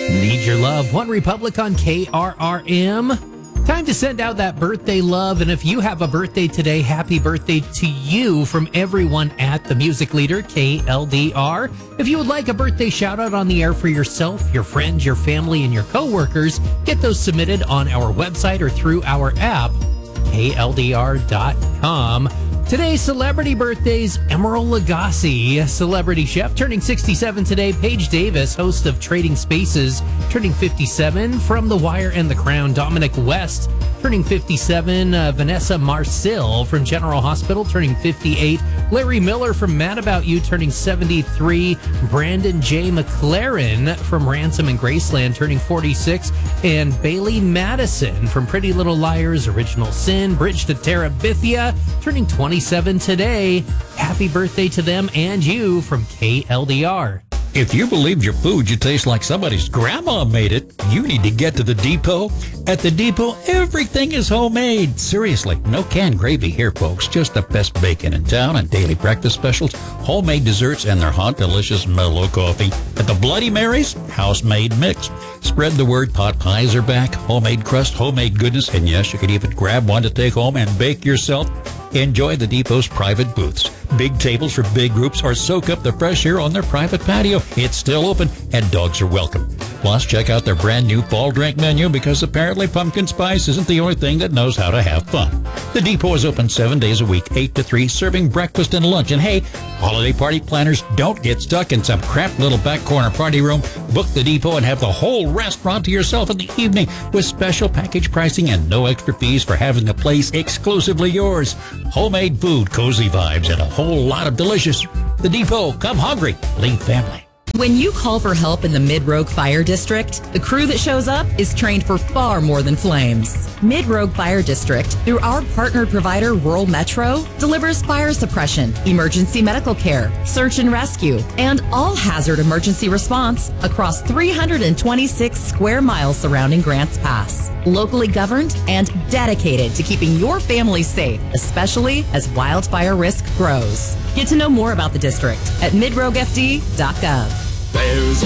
Need Your Love, One Republic on KRRM. Time to send out that birthday love, and if you have a birthday today, happy birthday to you from everyone at the Music Leader, KLDR. If you would like a birthday shout-out on the air for yourself, your friends, your family, and your coworkers, get those submitted on our website or through our app, KLDR.com. Today's celebrity birthdays: Emeril Lagasse, celebrity chef, turning 67 today. Paige Davis, host of Trading Spaces, turning 57. From The Wire and The Crown, Dominic West, turning 57. Vanessa Marcil from General Hospital, turning 58. Larry Miller from Mad About You, turning 73. Brandon J. McLaren from Ransom and Graceland, turning 46. And Bailey Madison from Pretty Little Liars, Original Sin, Bridge to Terabithia, turning 27 today. Happy birthday to them and you from KLDR. If you believe your food you taste like somebody's grandma made it, you need to get to the Depot. At the Depot, everything is homemade. Seriously, no canned gravy here, folks. Just the best bacon in town and daily breakfast specials, homemade desserts, and their hot, delicious mellow coffee. At the Bloody Mary's, house-made mix. Spread the word, pot pies are back, homemade crust, homemade goodness, and yes, you could even grab one to take home and bake yourself. Enjoy the Depot's private booths, big tables for big groups, or soak up the fresh air on their private patio. It's still open, and dogs are welcome. Plus, check out their brand new fall drink menu, because apparently pumpkin spice isn't the only thing that knows how to have fun. The Depot is open 7 days a week, 8 to 3, serving breakfast and lunch. And hey, holiday party planners, don't get stuck in some crap little back corner party room. Book the Depot and have the whole restaurant to yourself in the evening with special package pricing and no extra fees for having the place exclusively yours. Homemade food, cozy vibes, and a whole lot of delicious. The Depot, come hungry, leave family. When you call for help in the Mid-Rogue Fire District, the crew that shows up is trained for far more than flames. Mid-Rogue Fire District, through our partnered provider Rural Metro, delivers fire suppression, emergency medical care, search and rescue, and all hazard emergency response across 326 square miles surrounding Grants Pass. Locally governed and dedicated to keeping your family safe, especially as wildfire risk grows. Get to know more about the district at midroguefd.gov. There's